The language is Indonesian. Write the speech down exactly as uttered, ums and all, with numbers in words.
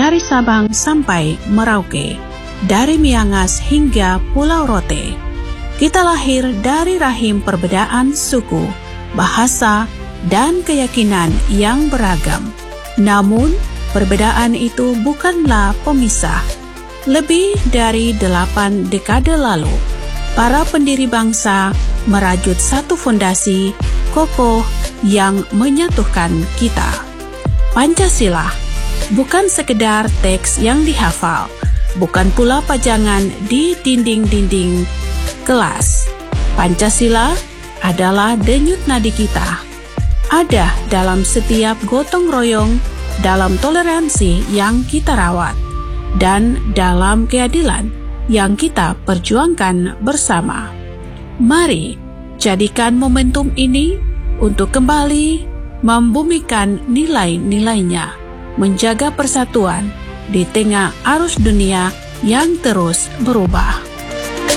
dari Sabang sampai Merauke, dari Miangas hingga Pulau Rote. Kita lahir dari rahim perbedaan suku, bahasa, dan keyakinan yang beragam. Namun, perbedaan itu bukanlah pemisah. Lebih dari delapan dekade lalu, para pendiri bangsa merajut satu fondasi kokoh yang menyatukan kita. Pancasila bukan sekedar teks yang dihafal, bukan pula pajangan di dinding-dinding kelas. Pancasila adalah denyut nadi kita. Ada dalam setiap gotong royong, dalam toleransi yang kita rawat, dan dalam keadilan yang kita perjuangkan bersama. Mari jadikan momentum ini untuk kembali membumikan nilai-nilainya, menjaga persatuan di tengah arus dunia yang terus berubah.